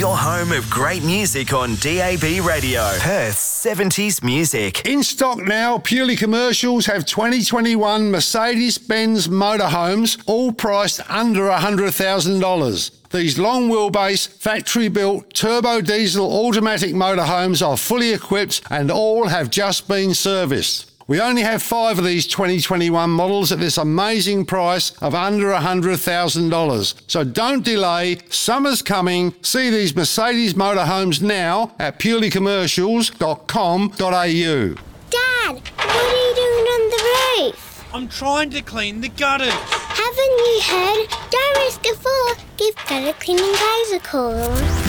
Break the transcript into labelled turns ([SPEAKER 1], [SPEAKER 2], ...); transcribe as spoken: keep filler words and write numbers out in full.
[SPEAKER 1] Your home of great music on D A B Radio. Perth's seventies music.
[SPEAKER 2] In stock now, Purely Commercials have twenty twenty-one Mercedes-Benz motorhomes, all priced under one hundred thousand dollars. These long wheelbase, factory-built, turbo diesel automatic motorhomes are fully equipped and all have just been serviced. We only have five of these twenty twenty-one models at this amazing price of under one hundred thousand dollars. So don't delay, summer's coming. See these Mercedes motorhomes now at purely commercials dot com dot a u.
[SPEAKER 3] Dad, what are you doing on the roof?
[SPEAKER 4] I'm trying to clean the gutters.
[SPEAKER 3] Haven't you heard? Don't risk a fall. Give gutter cleaning guys a call.